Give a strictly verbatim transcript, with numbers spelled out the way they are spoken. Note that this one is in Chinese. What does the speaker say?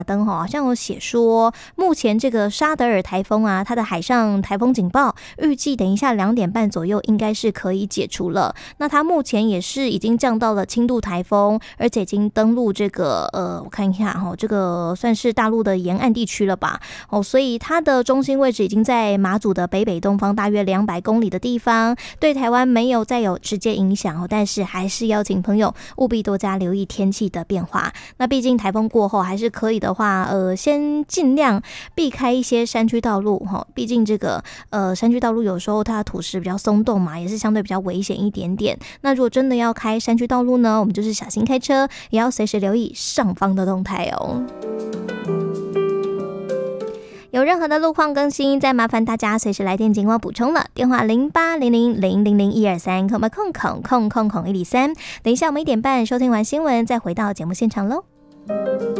灯好像有写说，目前这个沙德尔台风啊，它的海上台风警报预计等一下两点半左右应该是可以解除了。那它目前也是已经降到了轻度台风，而且已经登陆这个呃，我看一下哈，这个算是大陆的沿岸地区了吧？哦，所以它的中心位置已经在马祖的北北东方大约两百公里的地方，对台湾没有再有直接影响哦，但是还是邀请朋友务必多加留意天气的变化。那毕竟台风过后还是可以的话，呃，先尽量避开一些山区道路哈，毕竟这个呃山区道路有时候它土石比较松动嘛，也是相对比较危险一点点。那如果真的要开山区道路呢，我们就是小心开车，也要随时留意上方的动态哦。有任何的路况更新，再麻烦大家随时来电警网补充了，电话零八零零零零零一二三，空白空空空空空一零三。等一下我们一点半收听完新闻，再回到节目现场喽。